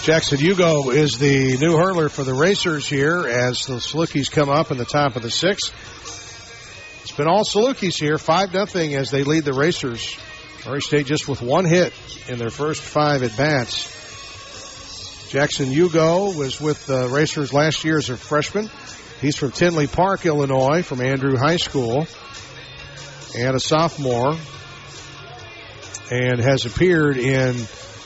Jackson Hugo is the new hurler for the Racers here as the Salukis come up in the top of the sixth. It's been all Salukis here, 5-0 as they lead the Racers. Murray State just with one hit in their first 5 at-bats. Jackson Hugo was with the Racers last year as a freshman. He's from Tinley Park, Illinois, from Andrew High School, and a sophomore, and has appeared in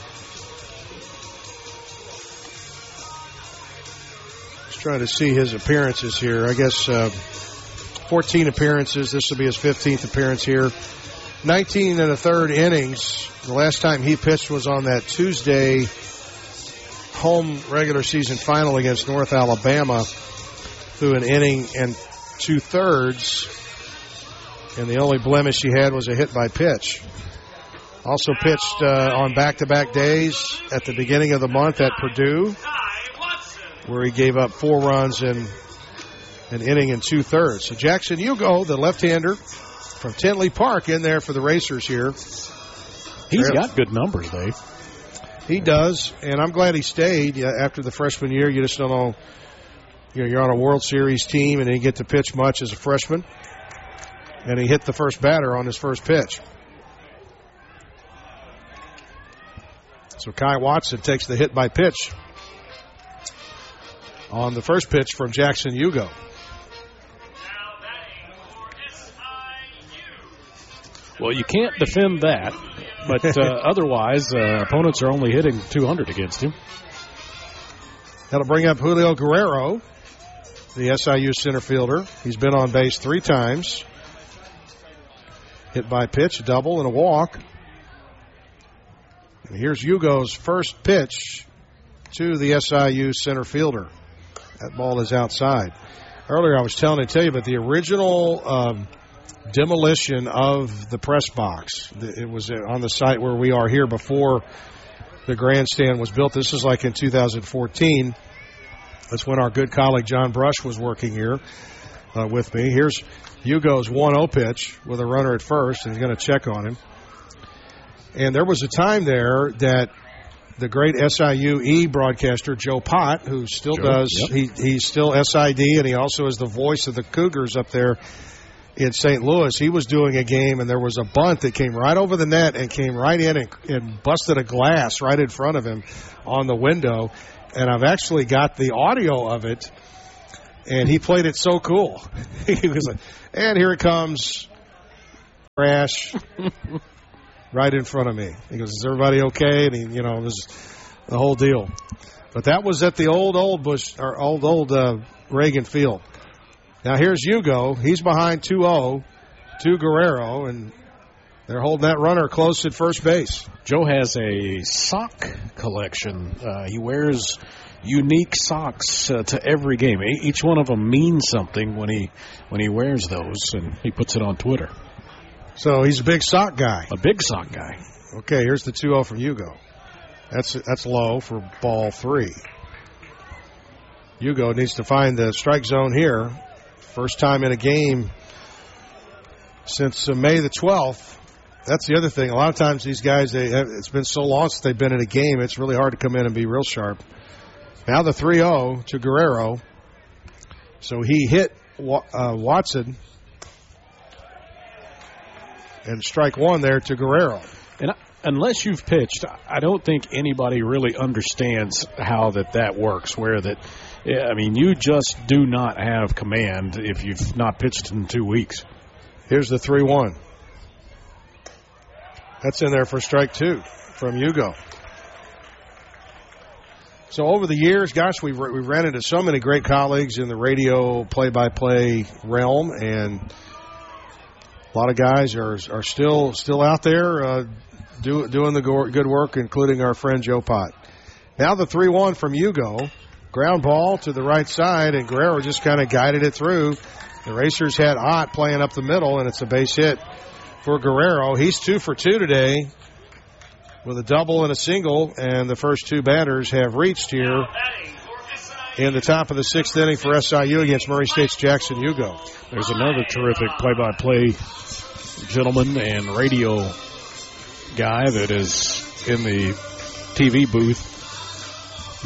trying to see his appearances here. I guess 14 appearances. This will be his 15th appearance here. 19 1/3 innings. The last time he pitched was on that Tuesday home regular season final against North Alabama through an inning and 2/3. And the only blemish he had was a hit by pitch. Also pitched on back-to-back days at the beginning of the month at Purdue, where he gave up 4 runs in an inning and 2/3. So Jackson Hugo, the left-hander from Tinley Park, in there for the Racers here. He's got good numbers, Dave. He does, and I'm glad he stayed after the freshman year. You just don't know, you're on a World Series team and you get to pitch much as a freshman. And he hit the first batter on his first pitch. So Kai Watson takes the hit by pitch on the first pitch from Jackson Hugo. Well, you can't defend that, but otherwise, opponents are only hitting 200 against him. That'll bring up Julio Guerrero, the SIU center fielder. He's been on base 3 times. Hit by pitch, a double, and a walk. And here's Hugo's first pitch to the SIU center fielder. That ball is outside. Earlier I was telling you about the original demolition of the press box. It was on the site where we are here before the grandstand was built. This is like in 2014. That's when our good colleague John Brush was working here with me. Here's Hugo's 1-0 pitch with a runner at first, and he's going to check on him. And there was a time there that the great SIU-E broadcaster, Joe Pott, who still he's still SID, and he also is the voice of the Cougars up there in St. Louis. He was doing a game, and there was a bunt that came right over the net and came right in and busted a glass right in front of him on the window. And I've actually got the audio of it, and he played it so cool. He was like, and here it comes, crash. Right in front of me. He goes, is everybody okay? And he, it was the whole deal. But that was at the old Reagan Field. Now here's Hugo. He's behind 2-0 to Guerrero, and they're holding that runner close at first base. Joe has a sock collection. He wears unique socks to every game. Each one of them means something when he wears those, and he puts it on Twitter. So he's a big sock guy. A big sock guy. Okay, here's the 2-0 from Hugo. That's low for ball 3. Hugo needs to find the strike zone here. First time in a game since May the 12th. That's the other thing. A lot of times these guys, it's been so long since they've been in a game, it's really hard to come in and be real sharp. Now the 3-0 to Guerrero. So he hit Watson. And strike 1 there to Guerrero. And unless you've pitched, I don't think anybody really understands how that works. You just do not have command if you've not pitched in 2 weeks. Here's the 3-1. That's in there for strike 2 from Hugo. So over the years, gosh, we've ran into so many great colleagues in the radio play-by-play realm, and a lot of guys are still out there doing the good work, including our friend Joe Pott. Now the 3-1 from Hugo. Ground ball to the right side, and Guerrero just kind of guided it through. The Racers had Ott playing up the middle, and it's a base hit for Guerrero. He's 2 for 2 today with a double and a single, and the first 2 batters have reached here in the top of the 6th inning for SIU against Murray State's Jackson Hugo. There's another terrific play-by-play gentleman and radio guy that is in the TV booth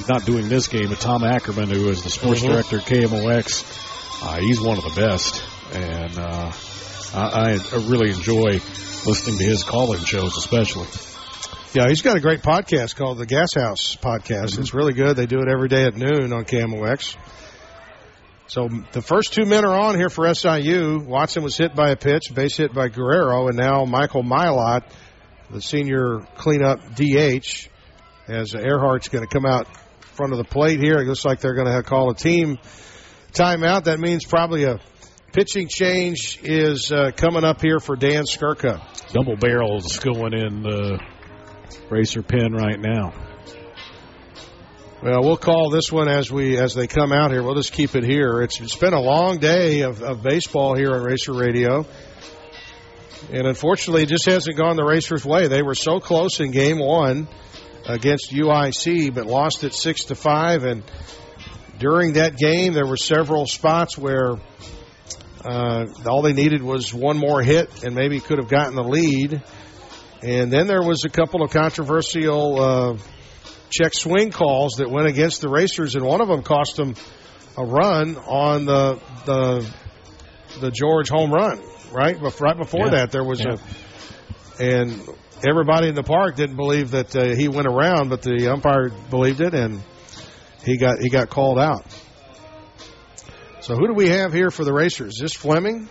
he's not doing this game, but Tom Ackerman, who is the sports director at KMOX, he's one of the best. And I really enjoy listening to his call-in shows especially. Yeah, he's got a great podcast called the Gas House Podcast. It's really good. They do it every day at noon on KMOX. So the first 2 men are on here for SIU. Watson was hit by a pitch, base hit by Guerrero, and now Michael Milot, the senior cleanup DH, as Earhart's going to come out front of the plate here. It looks like they're going to call a team timeout. That means probably a pitching change is coming up here for Dan Skirka. Double barrels going in the Racer pen right now. Well, we'll call this one as they come out here. We'll just keep it here. It's been a long day of baseball here on Racer Radio. And unfortunately, it just hasn't gone the Racers' way. They were so close in Game 1 against UIC, but lost it 6-5. And during that game, there were several spots where all they needed was one more hit and maybe could have gotten the lead. And then there was a couple of controversial check swing calls that went against the Racers, and one of them cost them a run on the George home run. Right before that, there was and everybody in the park didn't believe that he went around, but the umpire believed it, and he got called out. So who do we have here for the Racers? Is this Fleming?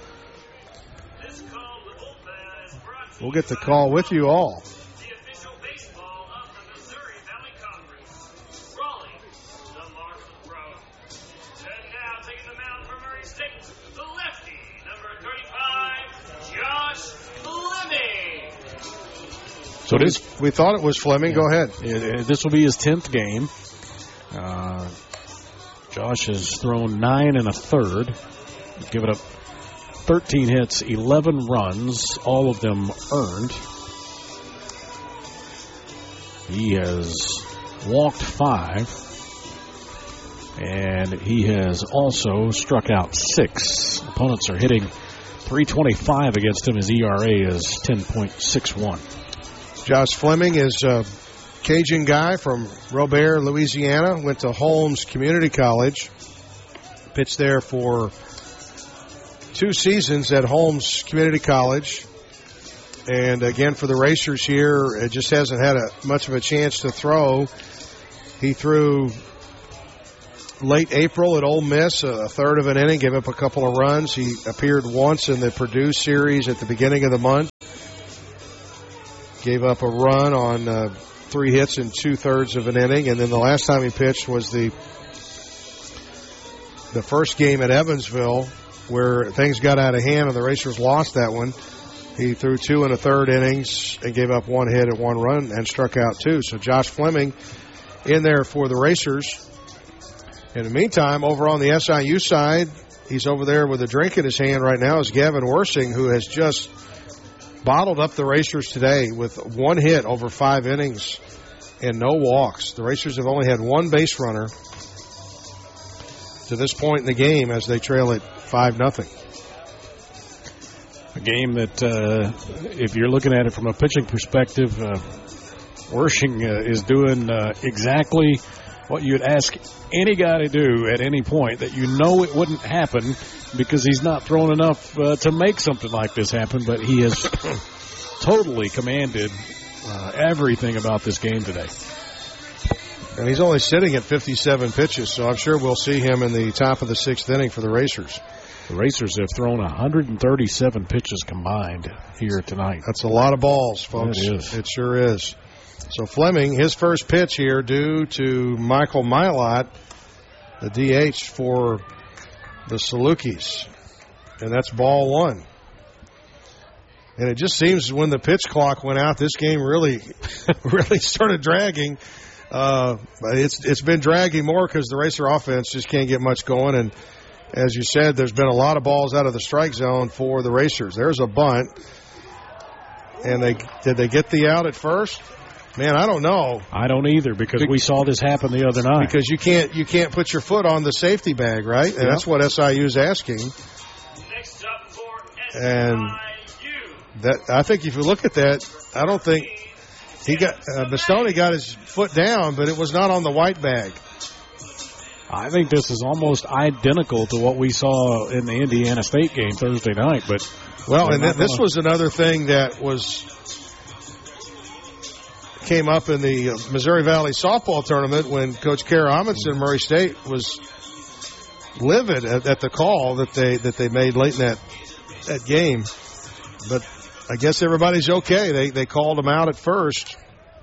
We'll get the call with you all. The official baseball of the Missouri Valley Conference. Raleigh, the Marshall Road. And now taking the mound from Murray State, the lefty, number 35, Josh Fleming. So we thought it was Fleming. Go ahead. This will be his 10th game. Josh has thrown 9 1/3. Given up 13 hits, 11 runs, all of them earned. He has walked 5, and he has also struck out 6. Opponents are hitting .325 against him. His ERA is 10.61. Josh Fleming is a Cajun guy from Robert, Louisiana. Went to Holmes Community College. Pitched there for 2 seasons at Holmes Community College. And again, for the Racers here, it just hasn't had much of a chance to throw. He threw late April at Ole Miss, a third of an inning, gave up a couple of runs. He appeared once in the Purdue series at the beginning of the month. Gave up a run on 3 hits in 2/3 of an inning. And then the last time he pitched was the first game at Evansville, where things got out of hand and the Racers lost that one. He threw 2 1/3 innings and gave up 1 hit and 1 run and struck out 2. So Josh Fleming in there for the Racers. In the meantime, over on the SIU side, he's over there with a drink in his hand right now, is Gavin Worsing, who has just bottled up the Racers today with 1 hit over 5 innings and no walks. The Racers have only had 1 base runner to this point in the game as they trail it 5-0. A game that, if you're looking at it from a pitching perspective, Worsing is doing exactly what you'd ask any guy to do at any point, that you know it wouldn't happen because he's not thrown enough to make something like this happen, but he has totally commanded everything about this game today. And he's only sitting at 57 pitches, so I'm sure we'll see him in the top of the 6th inning for the Racers. The Racers have thrown 137 pitches combined here tonight. That's a lot of balls, folks. It is. It sure is. So Fleming, his first pitch here due to Michael Milot, the DH for the Salukis. And that's ball 1. And it just seems when the pitch clock went out, this game really started dragging. It's been dragging more because the Racer offense just can't get much going. And as you said, there's been a lot of balls out of the strike zone for the Racers. There's a bunt. And did they get the out at first? Man, I don't know. I don't either, because we saw this happen the other night. Because you can't put your foot on the safety bag, right? And that's what SIU is asking. Next up for And that, I think if you look at that, I don't think Bastoni got his foot down, but it was not on the white bag. I think this is almost identical to what we saw in the Indiana State game Thursday night. But this was another thing that came up in the Missouri Valley softball tournament when Coach Kara Amundsen, Murray State, was livid at the call that they made late in that game. But I guess everybody's okay. They called him out at first.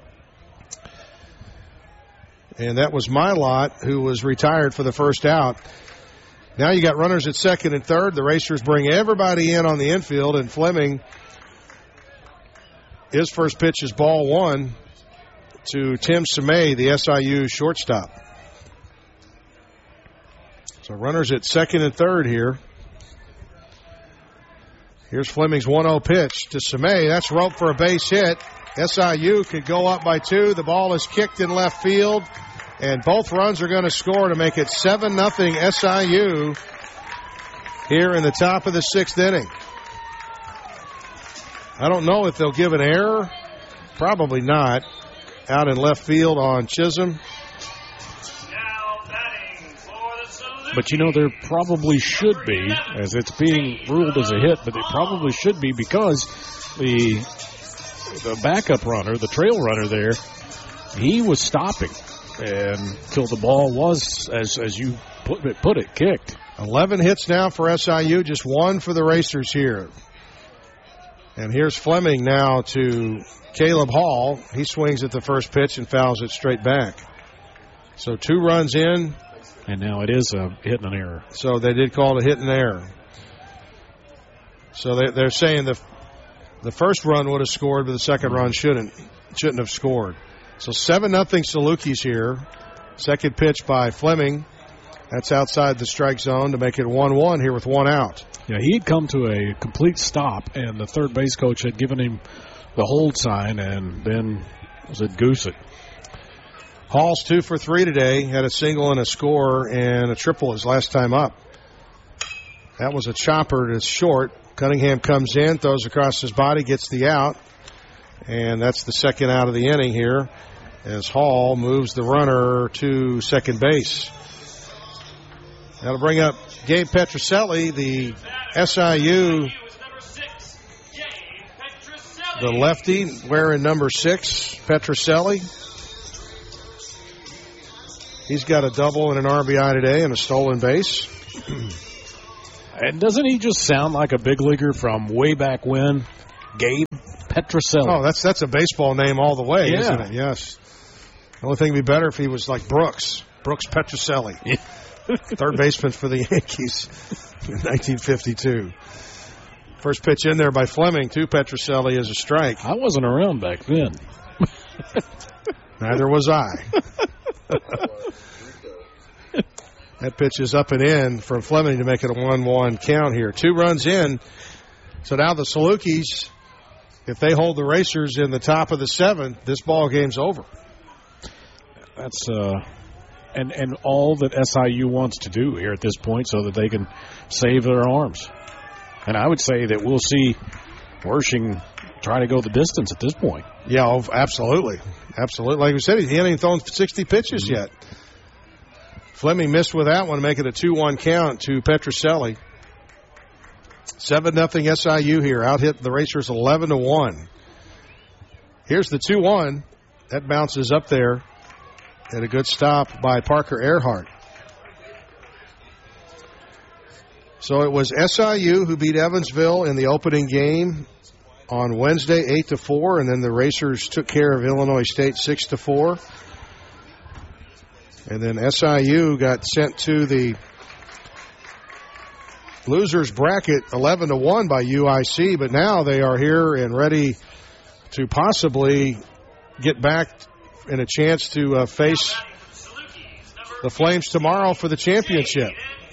And that was Mylott, who was retired for the first out. Now you got runners at second and third. The Racers bring everybody in on the infield, and Fleming, his first pitch is ball one to Tim Semay, the SIU shortstop. So runners at second and third here. Here's Fleming's 1-0 pitch to Semay. That's roped for a base hit. SIU could go up by 2. The ball is kicked in left field, and both runs are going to score to make it 7-0 SIU here in the top of the 6th inning. I don't know if they'll give an error. Probably not. Out in left field on Chisholm. But, there probably should be, as it's being ruled as a hit, but it probably should be because the backup runner, the trail runner there, he was stopping until the ball was, as you put it, kicked. 11 hits now for SIU, just 1 for the Racers here. And here's Fleming now to Caleb Hall. He swings at the first pitch and fouls it straight back. So 2 runs in. And now it is a hit and an error. So they did call it a hit and error. So they're saying the first run would have scored, but the second run shouldn't have scored. So 7-0 Salukis here. Second pitch by Fleming. That's outside the strike zone to make it 1-1 here with 1 out. Yeah, he'd come to a complete stop, and the third base coach had given him the hold sign, and then said goose it. Hall's 2 for 3 today. Had a single and a score and a triple his last time up. That was a chopper to short. Cunningham comes in, throws across his body, gets the out. And that's the second out of the inning here as Hall moves the runner to second base. That'll bring up Gabe Petroselli, the SIU, the lefty, wearing number 6, Petroselli. He's got a double and an RBI today and a stolen base. And doesn't he just sound like a big leaguer from way back when? Gabe Petroselli. Oh, that's a baseball name all the way, yeah. Isn't it? Yes. The only thing would be better if he was like Brooks Petroselli. Yeah. Third baseman for the Yankees in 1952. First pitch in there by Fleming to Petroselli is a strike. I wasn't around back then. Neither was I. That pitch is up and in from Fleming to make it a 1-1 count here. 2 runs in. So now the Salukis, if they hold the Racers in the top of the 7th, this ball game's over. That's and all that SIU wants to do here at this point so that they can save their arms. And I would say that we'll see Wersching try to go the distance at this point. Yeah, absolutely. Absolutely. Like we said, he hasn't even thrown 60 pitches yet. Fleming missed with that one, make it a 2-1 count to Petroselli. 7-0 SIU here. Out-hit the Racers 11-1. Here's the 2-1. That bounces up there. And a good stop by Parker Earhart. So it was SIU who beat Evansville in the opening game on Wednesday 8-4, and then the Racers took care of Illinois State 6-4. And then SIU got sent to the losers bracket 11-1 by UIC, but now they are here and ready to possibly get back in a chance to face the Flames tomorrow for the championship.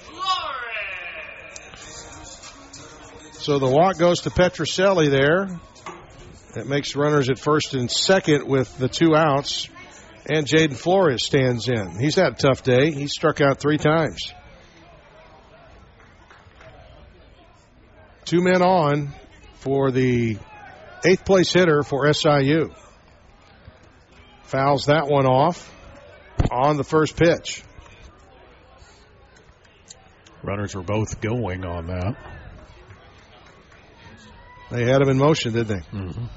So the walk goes to Petroselli there. That makes runners at first and second with the 2 outs. And Jaden Flores stands in. He's had a tough day. He struck out 3 times. 2 men on for the 8th place hitter for SIU. Fouls that one off on the first pitch. Runners were both going on that. They had him in motion, didn't they? Mm-hmm.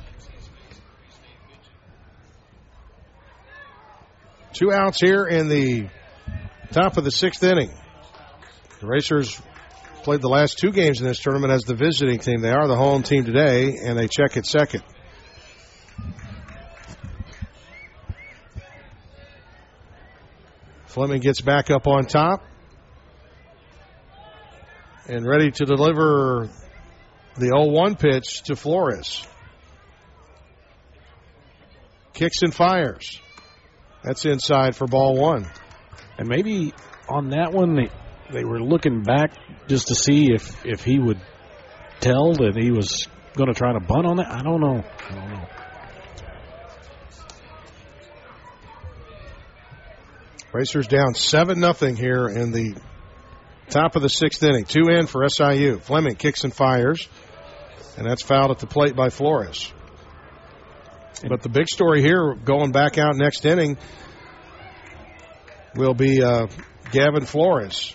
2 outs here in the top of the 6th inning. The Racers played the last 2 games in this tournament as the visiting team. They are the home team today, and they check at second. Fleming gets back up on top and ready to deliver the 0-1 pitch to Flores. Kicks and fires. That's inside for ball 1. And maybe on that one, they were looking back just to see if he would tell that he was going to try to bunt on that. I don't know. Racers down 7-0 here in the top of the 6th inning. 2 in for SIU. Fleming kicks and fires, and that's fouled at the plate by Flores. But the big story here, going back out next inning, will be Gavin Flores.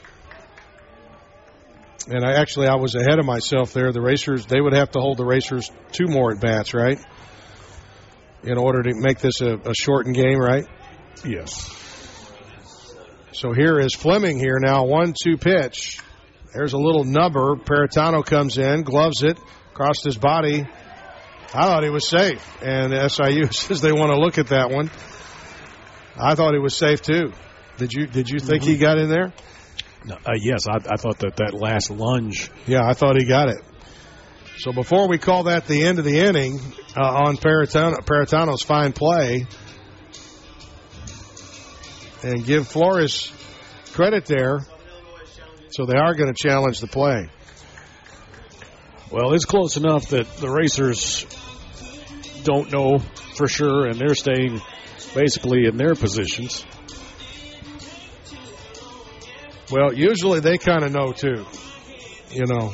And I was ahead of myself there. The Racers, they would have to hold the Racers 2 more at-bats, right? In order to make this a shortened game, right? Yes. So here is Fleming here now, 1-2 pitch. There's a little nubber. Paratano comes in, gloves it, crossed his body. I thought he was safe, and SIU says they want to look at that one. I thought he was safe too. Did you think he got in there? No, yes, I thought that last lunge. Yeah, I thought he got it. So before we call that the end of the inning on Paratano's fine play, and give Flores credit there, so they are going to challenge the play. Well, it's close enough that the Racers don't know for sure, and they're staying basically in their positions. Well, usually they kind of know too, you know.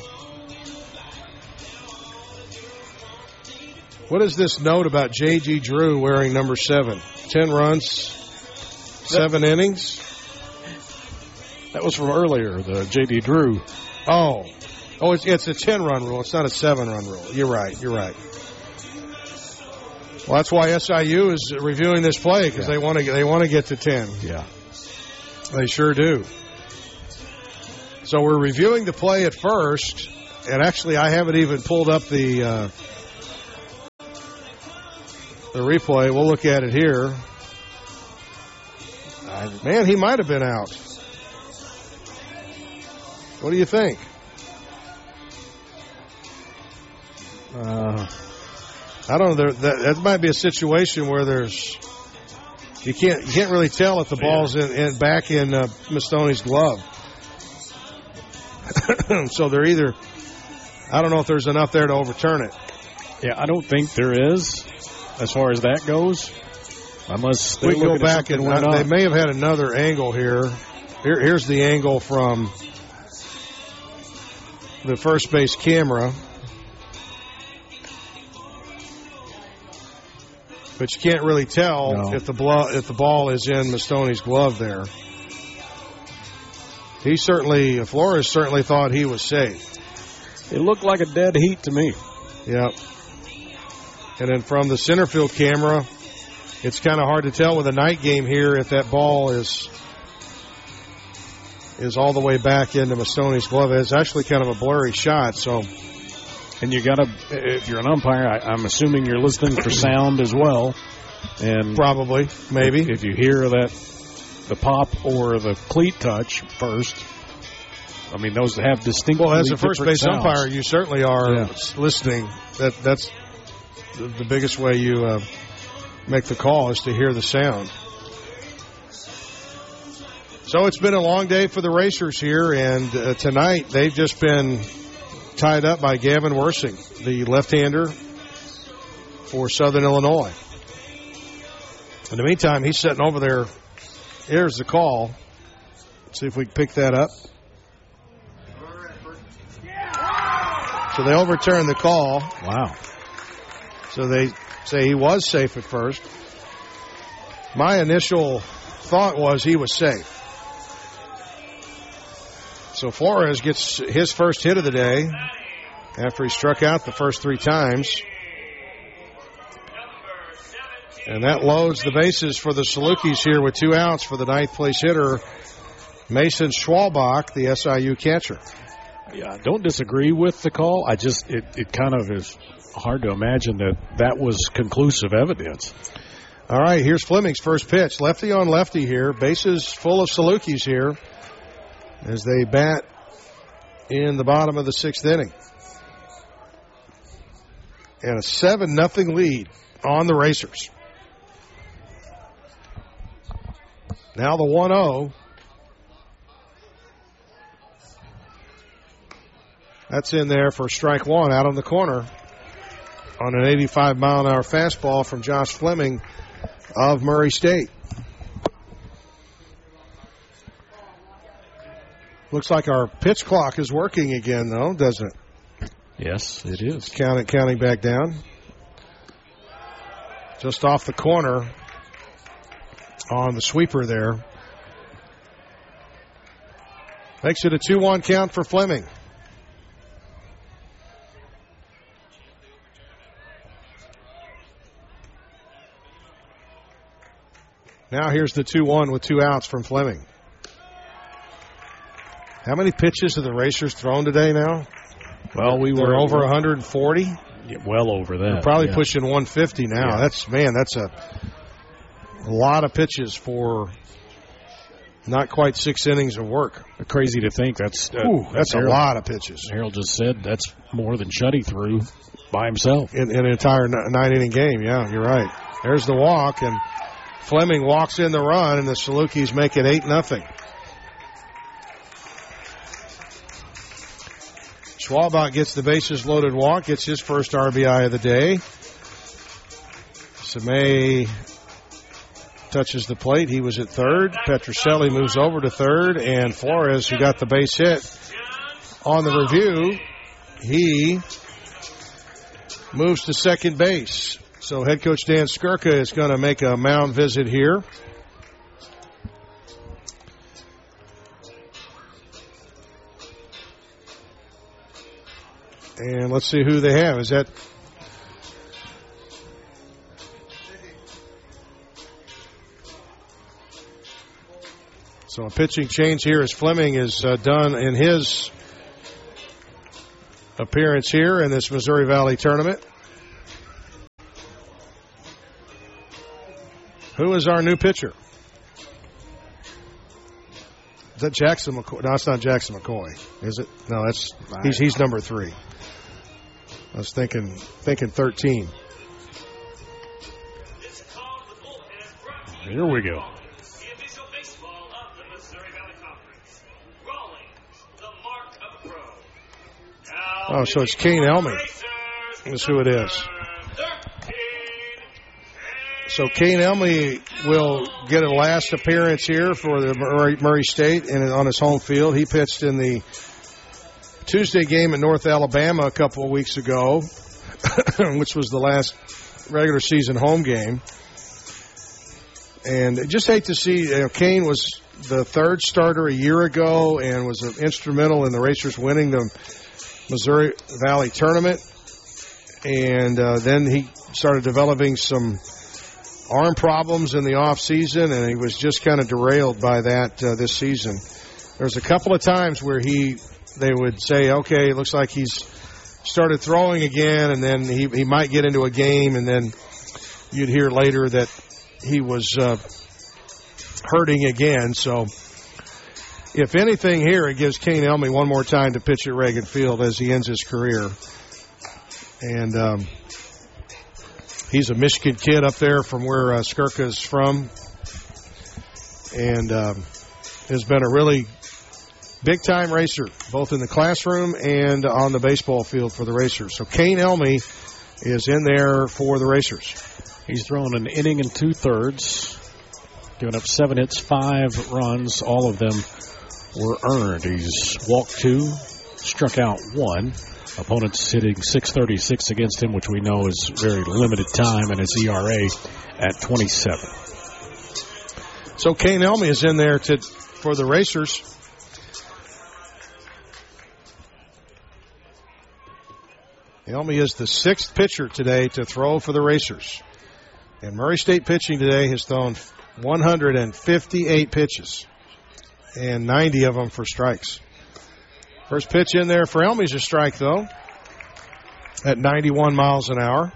What is this note about J.G. Drew wearing number 7? 10 runs, 7 innings? That was from earlier, the J.D. Drew. Oh, it's a 10-run rule. It's not a 7-run rule. You're right. Well, that's why SIU is reviewing this play, because they want to get to 10. Yeah. They sure do. So we're reviewing the play at first, and actually I haven't even pulled up the replay. We'll look at it here. Man, he might have been out. What do you think? I don't know. That might be a situation where you can't really tell if the ball's back in Mastoni's glove. So they're either, I don't know if there's enough there to overturn it. Yeah, I don't think there is, as far as that goes. Unless we go back and they may have had another angle here. Here's the angle from the first base camera. But you can't really tell if the ball is in Mastoni's glove there. Flores certainly thought he was safe. It looked like a dead heat to me. Yep. And then from the center field camera, it's kind of hard to tell with a night game here if that ball is all the way back into Mastoni's glove. It's actually kind of a blurry shot, so. And you got to, if you're an umpire, I'm assuming you're listening for sound as well. And probably, maybe. If you hear the pop or the cleat touch first, I mean, those have distinctly Well, as a first base sounds. umpire, you certainly are listening. That's the biggest way you make the call is to hear the sound. So it's been a long day for the Racers here, and tonight they've just been tied up by Gavin Wersing, the left-hander for Southern Illinois. In the meantime, he's sitting over there. Here's the call. Let's see if we can pick that up. So they overturn the call. Wow. So they say he was safe at first. My initial thought was he was safe. So Flores gets his first hit of the day after he struck out the first 3 times. And that loads the bases for the Salukis here with 2 outs for the 9th place hitter, Mason Schwalbach, the SIU catcher. Yeah, I don't disagree with the call. It kind of is hard to imagine that was conclusive evidence. All right, here's Fleming's first pitch. Lefty on lefty here. Bases full of Salukis here as they bat in the bottom of the 6th inning. And a 7-0 lead on the Racers. Now the 1-0. That's in there for strike 1 out on the corner on an 85-mile-an-hour fastball from Josh Fleming of Murray State. Looks like our pitch clock is working again, though, doesn't it? Yes, it is. Counting back down. Just off the corner on the sweeper there. Makes it a 2-1 count for Fleming. Now here's the 2-1 with 2 outs from Fleming. How many pitches have the Racers thrown today now? Well, We're over 140. Yeah, well over that. We're probably pushing 150 now. Yeah. That's a lot of pitches for not quite 6 innings of work. Crazy to think that's a lot of pitches. Harold just said that's more than Shuddy threw by himself in an entire 9-inning game. Yeah, you're right. There's the walk, and Fleming walks in the run, and the Salukis make it 8-0. Schwalbach gets the bases loaded walk, gets his first RBI of the day. Samay touches the plate. He was at third. Petrocelli moves over to third, and Flores, who got the base hit on the review, he moves to second base. So head coach Dan Skirka is going to make a mound visit here. And let's see who they have. Is that so a pitching change here as Fleming is done in his appearance here in this Missouri Valley tournament. Who is our new pitcher? Is that Jackson McCoy? No, it's not Jackson McCoy, is it? No, he's number 3. I was thinking 13. Here we go. The official baseball of the Missouri Valley Conference. Rawlings, the mark of a pro. Oh, so it's Kane Elmy. That's who it is. So Kane Elmy will get a last appearance here for the Murray State and on his home field. He pitched in the Tuesday game at North Alabama a couple of weeks ago, which was the last regular season home game. And I just hate to see, Kane was the 3rd starter a year ago and was instrumental in the Racers winning the Missouri Valley tournament. And then he started developing some arm problems in the off season, and he was just kind of derailed by that this season. There's a couple of times where they would say, okay, it looks like he's started throwing again, and then he might get into a game, and then you'd hear later that he was hurting again. So if anything here, it gives Kane Elmy one more time to pitch at Reagan Field as he ends his career. And he's a Michigan kid up there from where Skirka's from, and has been a really big-time racer, both in the classroom and on the baseball field for the Racers. So Kane Elmy is in there for the Racers. He's thrown an inning and 2/3, given up 7 hits, 5 runs. All of them were earned. He's walked 2, struck out 1. Opponents hitting .636 against him, which we know is very limited time, and his ERA at 27. So Kane Elmy is in there for the Racers. Elmy is the 6th pitcher today to throw for the Racers. And Murray State pitching today has thrown 158 pitches, and 90 of them for strikes. First pitch in there for Elmy's a strike, though, at 91 miles an hour.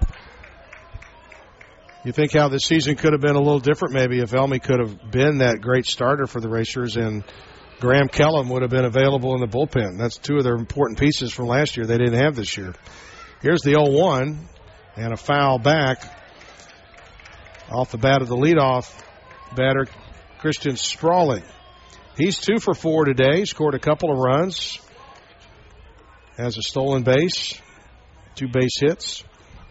You think how this season could have been a little different maybe if Elmy could have been that great starter for the Racers and Graham Kellum would have been available in the bullpen. That's two of their important pieces from last year they didn't have this year. Here's the 0-1 and a foul back off the bat of the leadoff batter, Christian Sprawling. He's 2 for 4 today. Scored a couple of runs. Has a stolen base. 2 base hits.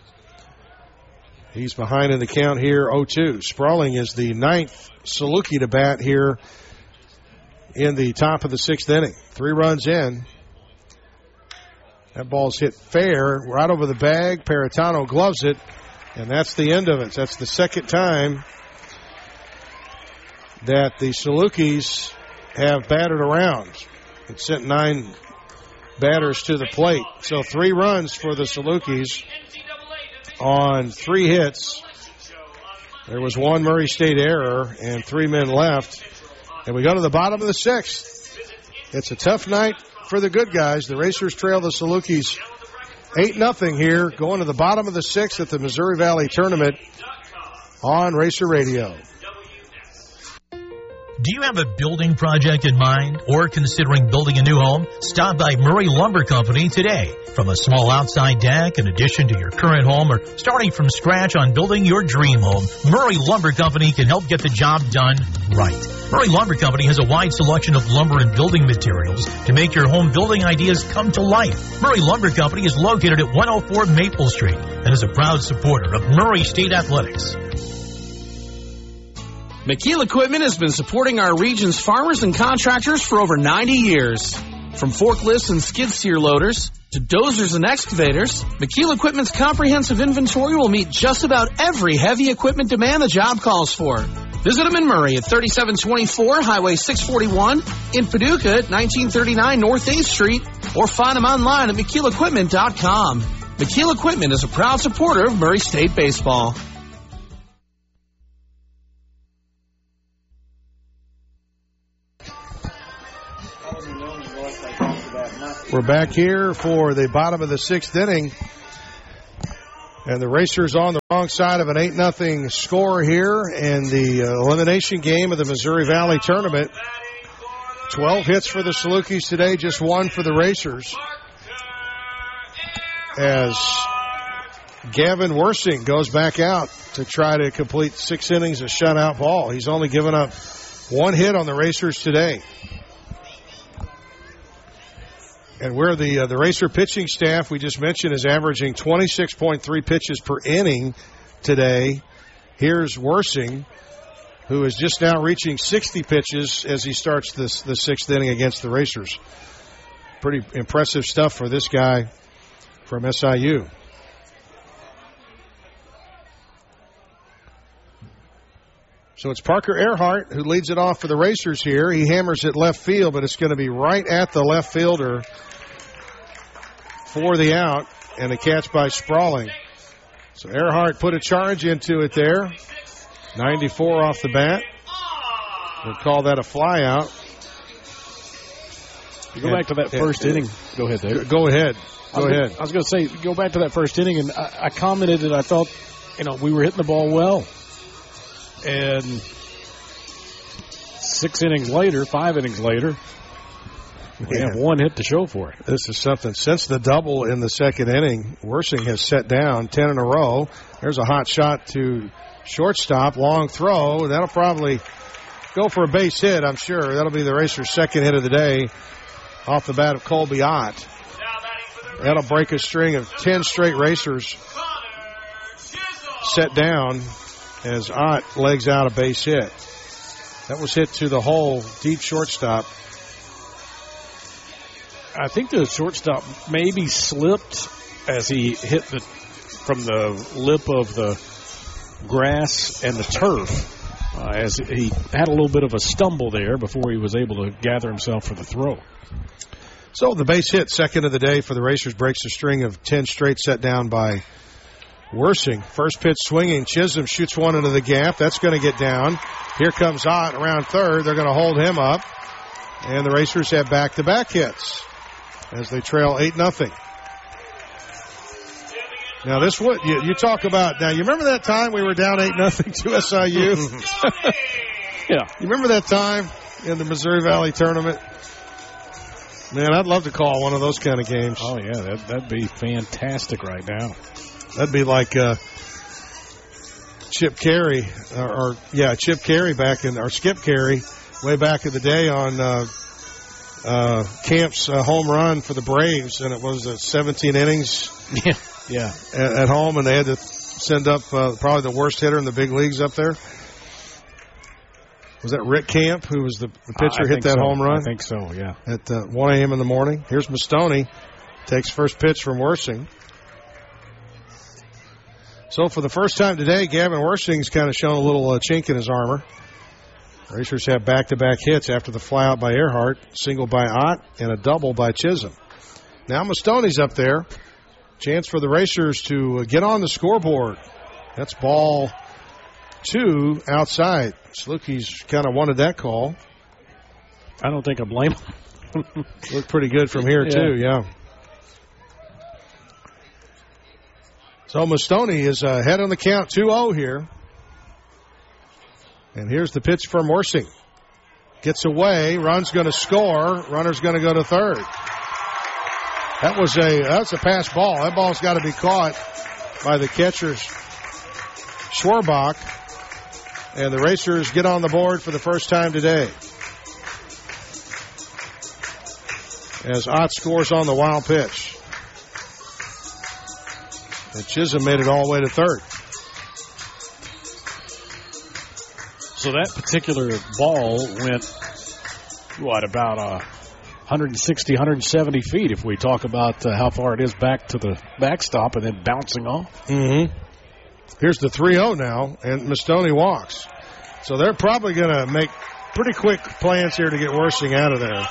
He's behind in the count here, 0-2. Sprawling is the 9th Saluki to bat here in the top of the 6th inning. 3 runs in. That ball's hit fair, right over the bag. Paratano gloves it, and that's the end of it. That's the second time that the Salukis have batted around. It sent 9 batters to the plate. So 3 runs for the Salukis on 3 hits. There was 1 Murray State error and 3 men left. And we go to the bottom of the 6th. It's a tough night for the good guys. The Racers trail the Salukis 8-0 here, going to the bottom of the 6th at the Missouri Valley Tournament on Racer Radio. Do you have a building project in mind or considering building a new home? Stop by Murray Lumber Company today. From a small outside deck in addition to your current home or starting from scratch on building your dream home, Murray Lumber Company can help get the job done right. Murray Lumber Company has a wide selection of lumber and building materials to make your home building ideas come to life. Murray Lumber Company is located at 104 Maple Street and is a proud supporter of Murray State Athletics. McKeel Equipment has been supporting our region's farmers and contractors for over 90 years. From forklifts and skid steer loaders to dozers and excavators, McKeel Equipment's comprehensive inventory will meet just about every heavy equipment demand the job calls for. Visit them in Murray at 3724 Highway 641, in Paducah at 1939 North 8th Street, or find them online at McKeelEquipment.com. McKeel Equipment is a proud supporter of Murray State baseball. We're back here for the bottom of the 6th inning. And the Racers on the wrong side of an 8-0 score here in the elimination game of the Missouri Valley Tournament. 12 hits for the Salukis today, just 1 for the Racers. As Gavin Wersing goes back out to try to complete 6 innings of shutout ball. He's only given up 1 hit on the Racers today. And where the Racer pitching staff, we just mentioned, is averaging 26.3 pitches per inning today. Here's Wersing, who is just now reaching 60 pitches as he starts the 6th inning against the Racers. Pretty impressive stuff for this guy from SIU. So it's Parker Earhart who leads it off for the Racers here. He hammers it left field, but it's going to be right at the left fielder for the out, and a catch by Sprawling. So Earhart put a charge into it there. 94 off the bat. We'll call that a fly out. You go back to that first inning. Go ahead, Dave. Go ahead. Go ahead. I was going to say, go back to that first inning, and I commented that I thought, we were hitting the ball well. And 5 innings later, we have 1 hit to show for it. This is something. Since the double in the 2nd inning, Wersing has set down 10 in a row. There's a hot shot to shortstop, long throw. That'll probably go for a base hit, I'm sure. That'll be the Racers' 2nd hit of the day off the bat of Colby Ott. That'll break a string of 10 straight Racers set down as Ott legs out a base hit. That was hit to the hole, deep shortstop. I think the shortstop maybe slipped as he hit from the lip of the grass and the turf. as he had a little bit of a stumble there before he was able to gather himself for the throw. So the base hit, second of the day for the Racers, breaks a string of 10 straight set down by Worsing. First pitch swinging. Chisholm shoots one into the gap. That's going to get down. Here comes Ott around third. They're going to hold him up. And the Racers have back-to-back hits as they trail 8-0. Now, this what you talk about. Now, you remember that time we were down 8-0 to SIU? Yeah. You remember that time in the Missouri Valley tournament? Man, I'd love to call one of those kind of games. Oh, yeah, that'd be fantastic right now. That'd be like Chip Carey, Chip Carey or Skip Carey way back in the day on Camp's home run for the Braves, and it was 17 innings at home, and they had to send up probably the worst hitter in the big leagues up there. Was that Rick Camp, who was the pitcher, hit that home run? I think so, yeah. At 1 a.m. in the morning. Here's Mastoni. Takes first pitch from Worsing. So for the first time today, Gavin Worsing's kind of shown a little chink in his armor. Racers have back-to-back hits after the flyout by Earhart, single by Ott, and a double by Chisholm. Now Mastoni's up there. Chance for the Racers to get on the scoreboard. That's ball 2 outside. Salukis kind of wanted that call. I don't think I blame him. Looked pretty good from here, too, yeah. So Mastoni is ahead on the count, 2-0 here. And here's the pitch from Worsing. Gets away, run's going to score, runner's going to go to third. That's a pass ball. That ball's got to be caught by the catcher, Schwarbach. And the Racers get on the board for the first time today. As Ott scores on the wild pitch. And Chisholm made it all the way to third. So that particular ball went, about 160, 170 feet if we talk about how far it is back to the backstop and then bouncing off. Mm-hmm. Here's the 3-0 now, and Mastoni walks. So they're probably going to make pretty quick plans here to get Worsing out of there.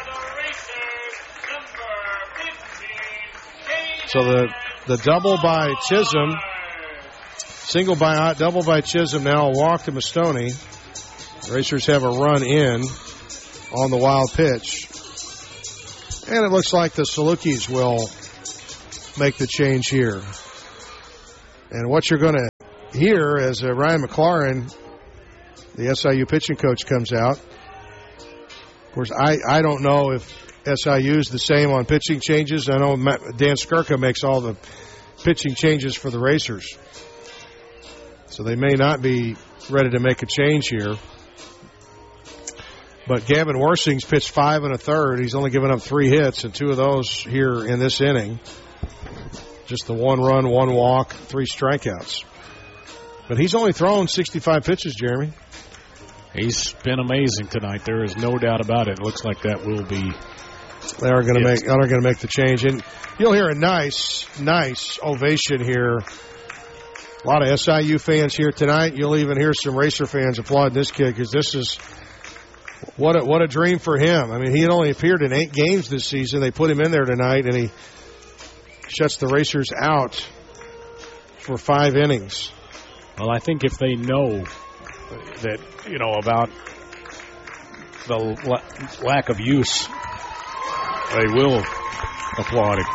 So the double by Chisholm, single by Ott, double by Chisholm, now a walk to Mastoni. The Racers have a run in on the wild pitch. And it looks like the Salukis will make the change here. And what you're going to hear as Ryan McLaurin, the SIU pitching coach, comes out. Of course, I don't know if SIU's the same on pitching changes. I know Dan Skirka makes all the pitching changes for the Racers. So they may not be ready to make a change here. But Gavin Worsing's pitched 5 1/3. He's only given up 3 hits, and 2 of those here in this inning. Just the 1 run, 1 walk, 3 strikeouts. But he's only thrown 65 pitches, Jeremy. He's been amazing tonight. There is no doubt about it. It looks like that will be. They are going to make the change, and you'll hear a nice ovation here. A lot of SIU fans here tonight. You'll even hear some Racer fans applauding this kid because this is what a dream for him. I mean, he had only appeared in 8 games this season. They put him in there tonight, and he shuts the Racers out for 5 innings. Well, I think if they know that, about the lack of use, they will applaud him.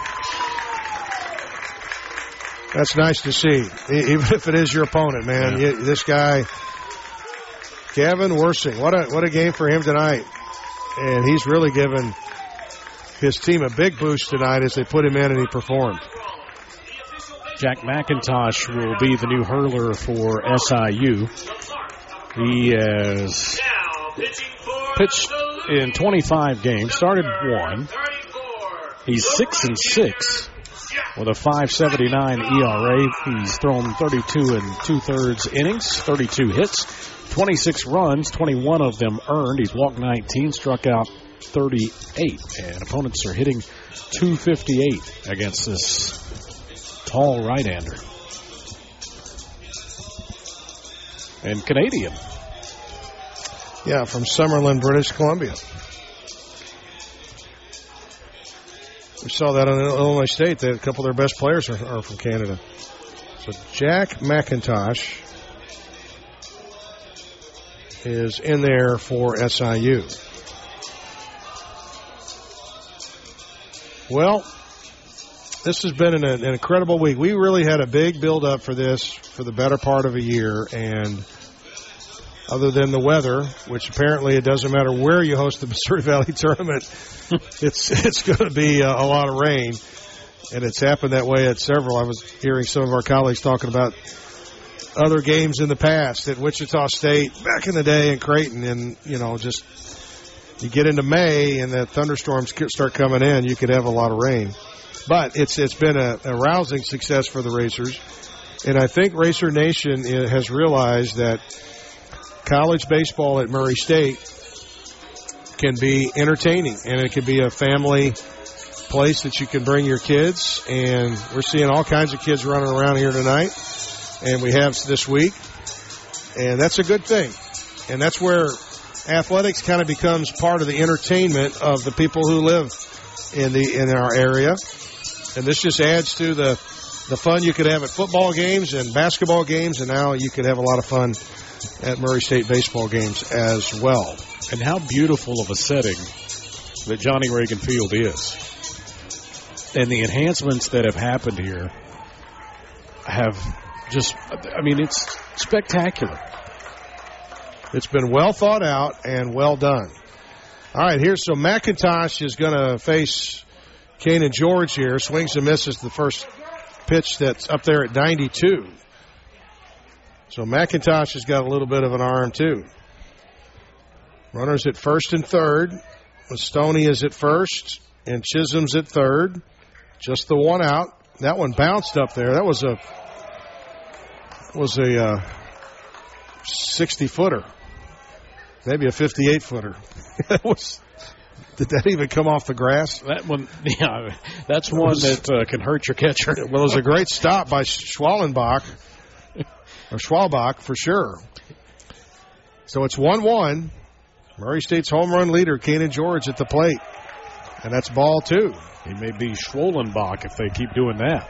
That's nice to see, even if it is your opponent, man. Yeah. This guy, Gavin Worsing, what a game for him tonight. And he's really given his team a big boost tonight as they put him in and he performed. Jack McIntosh will be the new hurler for SIU. He has pitched in 25 games, started 1. He's 6-6 with a 5.79 ERA. He's thrown 32 2/3 innings, 32 hits, 26 runs, 21 of them earned. He's walked 19, struck out 38, and opponents are hitting .258 against this tall right-hander. And Canadian. Yeah, from Summerlin, British Columbia. We saw that on Illinois State. A couple of their best players are from Canada. So Jack McIntosh is in there for SIU. Well, this has been an incredible week. We really had a big build-up for this for the better part of a year, and other than the weather, which apparently it doesn't matter where you host the Missouri Valley Tournament, it's going to be a lot of rain, and it's happened that way at several. I was hearing some of our colleagues talking about other games in the past at Wichita State back in the day in Creighton, and, just you get into May and the thunderstorms start coming in, you could have a lot of rain. But it's been a rousing success for the Racers, and I think Racer Nation has realized that college baseball at Murray State can be entertaining, and it can be a family place that you can bring your kids, and we're seeing all kinds of kids running around here tonight, and we have this week, and that's a good thing. And that's where athletics kind of becomes part of the entertainment of the people who live in our area. And this just adds to the fun you could have at football games and basketball games, and now you could have a lot of fun at Murray State baseball games as well. And how beautiful of a setting that Johnny Reagan Field is. And the enhancements that have happened here have just, it's spectacular. It's been well thought out and well done. All right, so McIntosh is going to face Kanan George here. Swings and misses the first pitch that's up there at 92. So McIntosh has got a little bit of an arm, too. Runners at first and third. Stoney is at first, and Chisholm's at third. Just the one out. That one bounced up there. That was a 60-footer. Maybe a 58-footer. Did that even come off the grass? That one, yeah, that's one that can hurt your catcher. Well, it was a great stop by Schwalbach for sure. So it's 1-1. Murray State's home run leader, Kanan George, at the plate. And that's ball 2. He may be Schwallenbach if they keep doing that.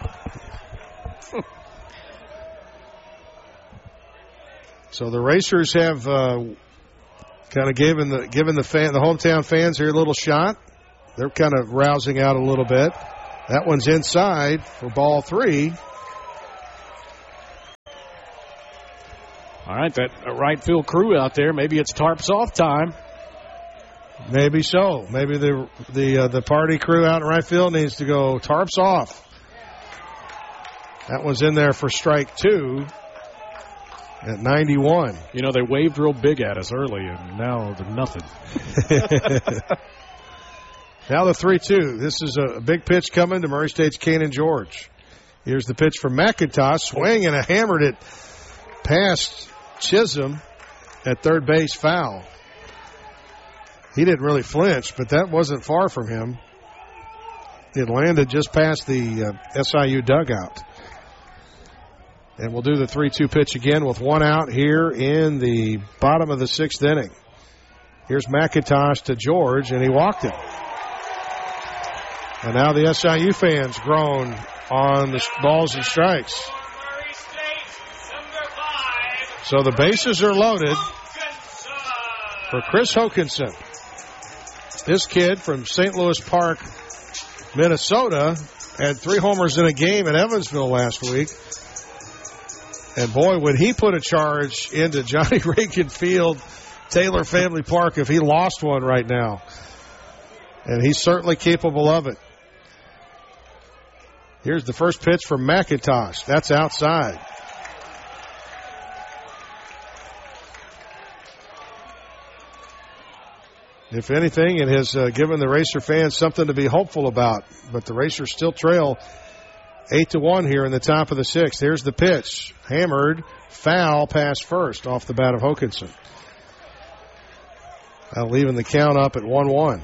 So the Racers have kind of given the hometown fans here a little shot. They're kind of rousing out a little bit. That one's inside for ball 3. All right, that right field crew out there, maybe it's tarps off time. Maybe so. Maybe the party crew out in right field needs to go tarps off. That one's in there for strike 2 at 91. They waved real big at us early, and now they're nothing. Now the 3-2. This is a big pitch coming to Murray State's Kanan George. Here's the pitch from McIntosh. Swing and hammered it past Chisholm at third base, foul. He didn't really flinch, but that wasn't far from him. It landed just past the SIU dugout. And we'll do the 3-2 pitch again with one out here in the bottom of the 6th inning. Here's McIntosh to George, and he walked him. And now the SIU fans groan on the balls and strikes. So the bases are loaded for Chris Hokinson. This kid from St. Louis Park, Minnesota, had 3 homers in a game at Evansville last week. And boy, would he put a charge into Johnny Reagan Field, Taylor Family Park, if he lost one right now. And he's certainly capable of it. Here's the first pitch from McIntosh. That's outside. If anything, it has given the Racer fans something to be hopeful about. But the Racers still trail 8-1 here in the top of the 6th. Here's the pitch. Hammered, foul, pass first off the bat of Hokinson. Now leaving the count up at 1-1.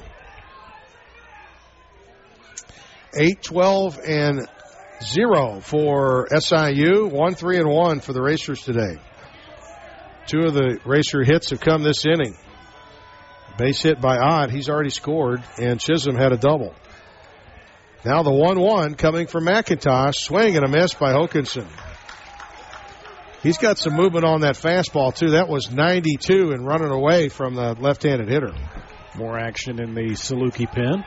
8-12-0 for SIU. 1-3-1 for the Racers today. Two of the Racer hits have come this inning. Base hit by Ott. He's already scored, and Chisholm had a double. Now the 1-1 coming from McIntosh. Swing and a miss by Hokanson. He's got some movement on that fastball, too. That was 92 and running away from the left-handed hitter. More action in the Saluki pen.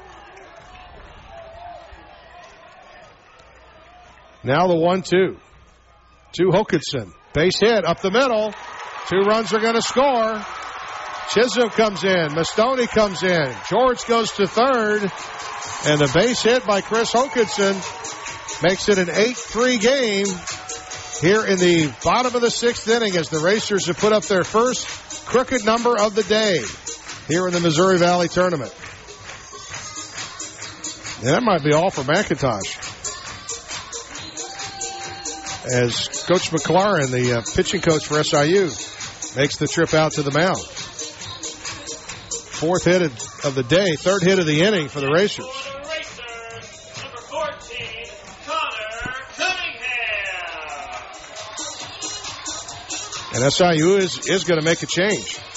Now the 1-2 to Hokanson. Base hit up the middle. 2 runs are going to score. Chisholm comes in. Mastoni comes in. George goes to third. And the base hit by Chris Hokanson makes it an 8-3 game here in the bottom of the 6th inning as the Racers have put up their first crooked number of the day here in the Missouri Valley Tournament. And that might be all for McIntosh, as Coach McLaurin, the pitching coach for SIU, makes the trip out to the mound. 4th hit of the day, 3rd hit of the inning for the Racers. Number 14, Connor Cunningham. And SIU is going to make a change.